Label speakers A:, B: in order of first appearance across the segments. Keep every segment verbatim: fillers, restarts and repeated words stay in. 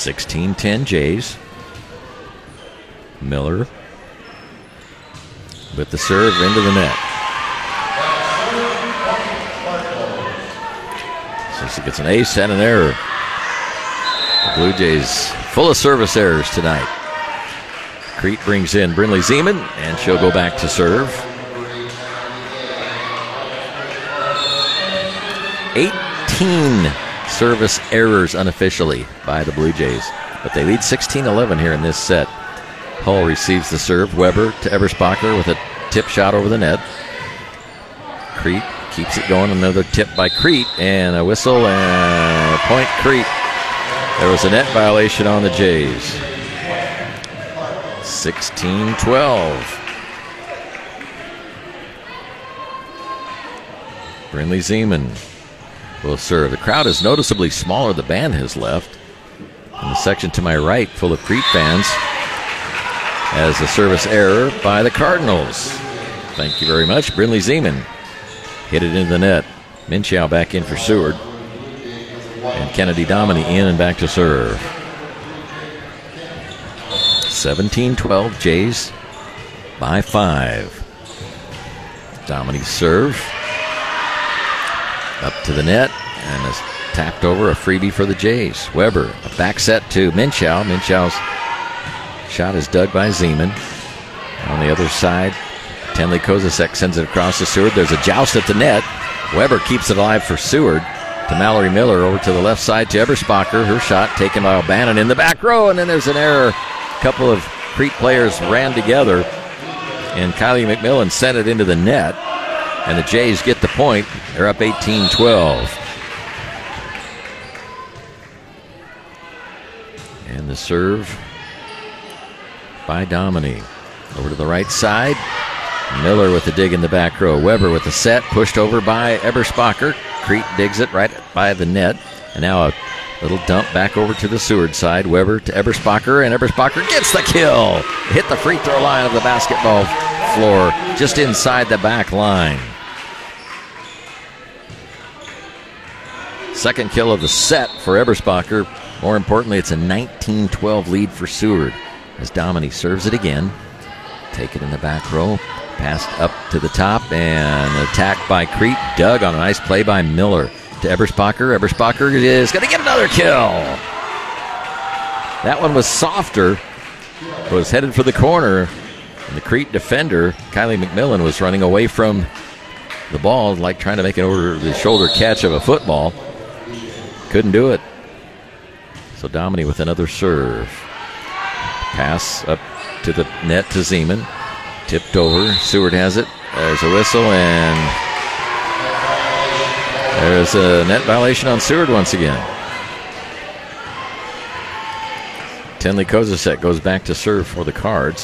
A: sixteen ten Jays. Miller with the serve into the net. Since he gets an ace and an error. The Blue Jays full of service errors tonight. Crete brings in Brinley Zeman, and she'll go back to serve. eighteen service errors unofficially by the Blue Jays, but they lead sixteen eleven here in this set. Hull receives the serve. Weber to Eberspacher with a tip shot over the net. Crete keeps it going. Another tip by Crete, and a whistle, and a point Crete. There was a net violation on the Jays. sixteen twelve. Brinley Zeman will serve. The crowd is noticeably smaller. The band has left. In the section to my right, full of Crete fans, as a service error by the Cardinals. Thank you very much. Brinley Zeman hit it into the net. Minchow back in for Seward. And Kennedy Dominy in and back to serve. seventeen twelve, Jays by five. Dominy serve. Up to the net, and is tapped over. A freebie for the Jays. Weber, a back set to Minchow. Minchow's shot is dug by Zeman. On the other side, Tenley Kozasek sends it across to Seward. There's a joust at the net. Weber keeps it alive for Seward. To Mallory Miller over to the left side to Eberspacher. Her shot taken by O'Bannon in the back row, and then there's an error. A couple of Crete players ran together, and Kylie McMillan sent it into the net, and the Jays get the point. They're up eighteen twelve. And the serve by Dominy. Over to the right side. Miller with the dig in the back row. Weber with the set, pushed over by Eberspacher. Crete digs it right by the net. And now a little dump back over to the Seward side. Weber to Eberspacher, and Eberspacher gets the kill. Hit the free throw line of the basketball floor, just inside the back line. Second kill of the set for Eberspacher. More importantly, it's a nineteen twelve lead for Seward as Dominy serves it again. Take it in the back row. Passed up to the top, and attacked by Crete. Dug on a nice play by Miller to Eberspacher. Eberspacher is going to get another kill. That one was softer. It was headed for the corner, and the Crete defender, Kylie McMillan, was running away from the ball, like trying to make an over-the-shoulder catch of a football. Couldn't do it. So Dominy with another serve. Pass up to the net to Zeman. Tipped over. Seward has it. There's a whistle, and there's a net violation on Seward once again. Tenley Kozasek goes back to serve for the Cards.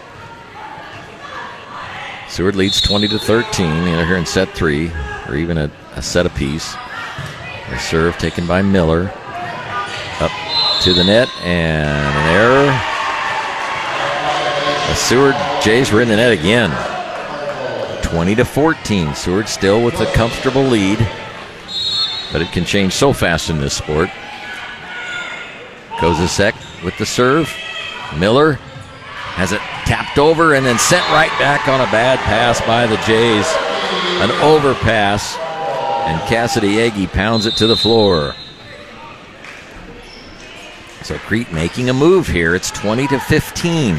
A: Seward leads twenty to thirteen. They're here in set three, or even a, a set apiece. A serve taken by Miller. Up to the net, and an error. The Seward Jays were in the net again. twenty to fourteen. Seward still with a comfortable lead, but it can change so fast in this sport. Kozasek with the serve. Miller has it tapped over and then sent right back on a bad pass by the Jays. An overpass, and Cassidy Agee pounds it to the floor. So Crete making a move here. It's twenty to fifteen.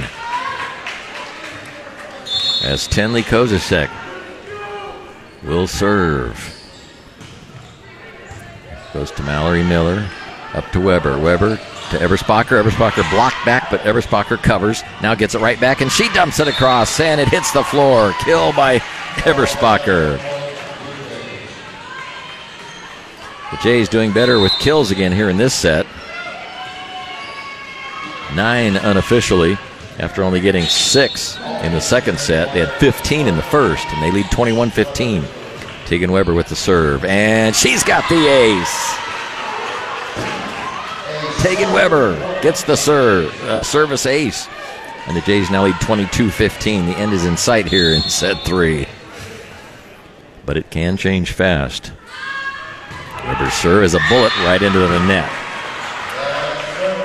A: As Tenley Kozasek will serve. Goes to Mallory Miller. Up to Weber. Weber to Eberspacher. Eberspacher blocked back, but Eberspacher covers. Now gets it right back, and she dumps it across, and it hits the floor. Kill by Eberspacher. The Jays doing better with kills again here in this set. Nine unofficially. After only getting six in the second set. They had fifteen in the first, and they lead twenty-one fifteen. Tegan Weber with the serve, and she's got the ace. Tegan Weber gets the serve, uh, service ace. And the Jays now lead twenty-two fifteen. The end is in sight here in set three. But it can change fast. Weber's serve is a bullet right into the net.